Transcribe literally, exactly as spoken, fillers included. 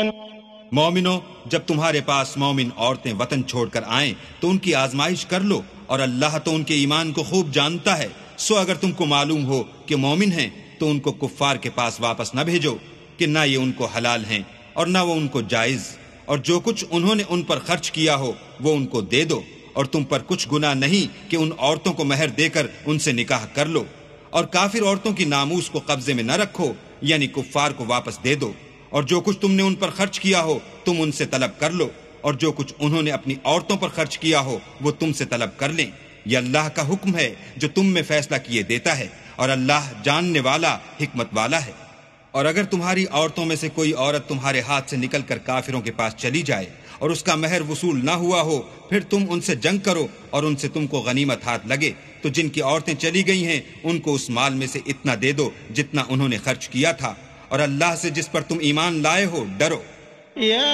مومنو، جب تمہارے پاس مومن عورتیں وطن چھوڑ کر آئیں تو ان کی آزمائش کر لو، اور اللہ تو ان کے ایمان کو خوب جانتا ہے۔ سو اگر تم کو معلوم ہو کہ مومن ہیں تو ان کو کفار کے پاس واپس نہ بھیجو کہ نہ یہ ان کو حلال ہیں اور نہ وہ ان کو جائز، اور جو کچھ انہوں نے ان پر خرچ کیا ہو وہ ان کو دے دو، اور تم پر کچھ گناہ نہیں کہ ان عورتوں کو مہر دے کر ان سے نکاح کر لو، اور کافر عورتوں کی ناموس کو قبضے میں نہ رکھو، یعنی کفار کو واپس دے دو، اور جو کچھ تم نے ان پر خرچ کیا ہو تم ان سے طلب کر لو، اور جو کچھ انہوں نے اپنی عورتوں پر خرچ کیا ہو وہ تم سے طلب کر لیں۔ یہ اللہ کا حکم ہے جو تم میں فیصلہ کیے دیتا ہے، اور اللہ جاننے والا حکمت والا ہے۔ اور اگر تمہاری عورتوں میں سے کوئی عورت تمہارے ہاتھ سے نکل کر کافروں کے پاس چلی جائے اور اس کا مہر وصول نہ ہوا ہو، پھر تم ان سے جنگ کرو اور ان سے تم کو غنیمت ہاتھ لگے، تو جن کی عورتیں چلی گئی ہیں ان کو اس مال میں سے اتنا دے دو جتنا انہوں نے خرچ کیا تھا، اور اللہ سے جس پر تم ایمان لائے ہو ڈرو۔